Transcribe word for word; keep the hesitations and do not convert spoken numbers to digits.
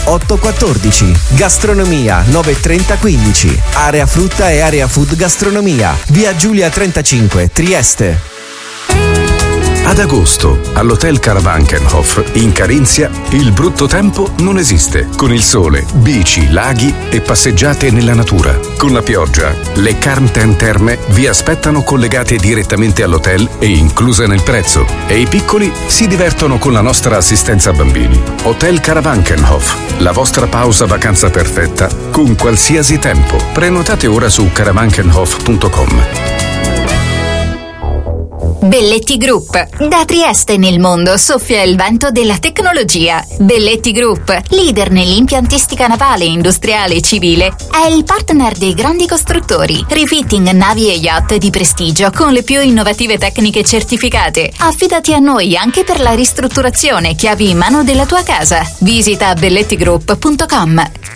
otto quattordici. Gastronomia nove trenta quindici. Area frutta e area food gastronomia. Via Giulia trentacinque, Trieste. Ad agosto, all'Hotel Karawankenhof in Carinzia, il brutto tempo non esiste. Con il sole, bici, laghi e passeggiate nella natura. Con la pioggia, le Carmten Terme vi aspettano collegate direttamente all'hotel e incluse nel prezzo. E i piccoli si divertono con la nostra assistenza bambini. Hotel Karawankenhof, la vostra pausa vacanza perfetta con qualsiasi tempo. Prenotate ora su karawankenhof punto com. Belletti Group. Da Trieste nel mondo soffia il vento della tecnologia. Belletti Group, leader nell'impiantistica navale, industriale e civile, è il partner dei grandi costruttori. Refitting navi e yacht di prestigio con le più innovative tecniche certificate. Affidati a noi anche per la ristrutturazione, chiavi in mano della tua casa. Visita belletti group punto com.